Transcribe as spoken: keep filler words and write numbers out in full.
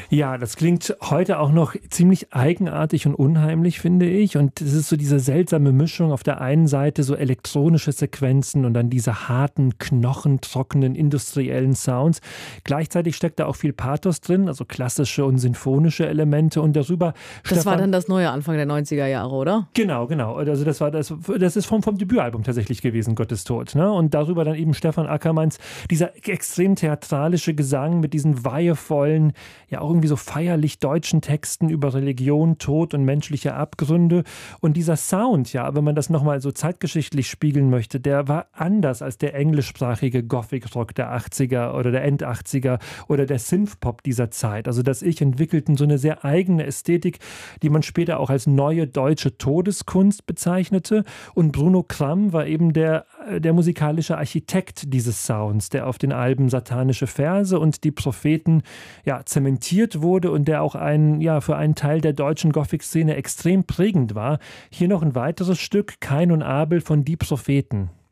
Ja, das klingt heute auch noch ziemlich eigenartig und unheimlich, finde ich. Und es ist so diese seltsame Mischung, auf der einen Seite so elektronische Sequenzen und dann diese harten, knochentrockenen, industriellen Sounds. Gleichzeitig steckt da auch viel Pathos drin, also klassische und sinfonische Elemente. Und darüber Das Stefan, war dann das neue Anfang der neunziger Jahre, oder? Genau, genau. Also das war das, das ist vom, vom Debütalbum tatsächlich gewesen, Gottes Tod. Ne? Und darüber dann eben Stefan Ackermanns, dieser extrem theatralische Gesang mit diesen weihevollen, ja auch irgendwie so feierlich deutschen Texten über Religion, Tod und menschliche Abgründe. Und dieser Sound, ja, wenn man das nochmal so zeitgeschichtlich spiegeln möchte, der war anders als der englischsprachige Gothic-Rock der achtziger oder der End-achtziger oder der Synthpop dieser Zeit. Also das Ich entwickelten so eine sehr eigene Ästhetik, die man später auch als neue deutsche Todeskunst bezeichnete. Und Bruno Kramm war eben der, der musikalische Architekt dieses Sounds, der auf den Alben Satanische Verse und Die Propheten ja, zementiert wurde und der auch ein, ja, für einen Teil der deutschen Gothic-Szene extrem prägend war. Hier noch ein weiteres Stück, Kain und Abel von Die Propheten.